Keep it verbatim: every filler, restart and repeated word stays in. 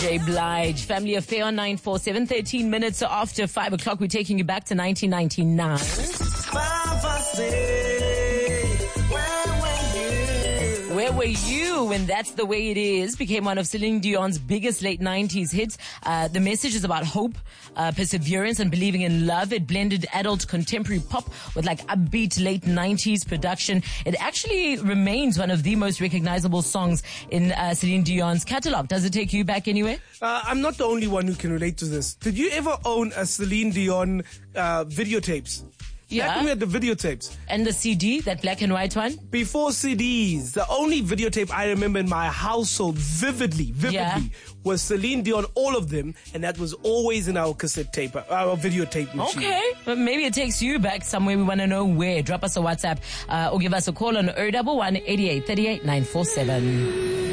J Blige, Family Affair on nine four seven, thirteen minutes after five o'clock. We're taking you back to nineteen ninety-nine. Where were you when That's the Way It Is became one of Celine Dion's biggest late nineties hits? Uh, the message is about hope, uh, perseverance, and believing in love. It blended adult contemporary pop with like upbeat late nineties production. It actually remains one of the most recognizable songs in uh, Celine Dion's catalog. Does it take you back anywhere? Uh, I'm not the only one who can relate to this. Did you ever own a Celine Dion uh, videotapes? Yeah. Back when we had the videotapes. And the C D, that black and white one? Before C Ds, the only videotape I remember in my household vividly, vividly, Yeah. was Celine Dion, all of them, and that was always in our cassette tape, our videotape machine. Okay. Well, maybe it takes you back somewhere. We want to know where. Drop us a WhatsApp uh, or give us a call on zero one one, eight eight three eight, nine four seven.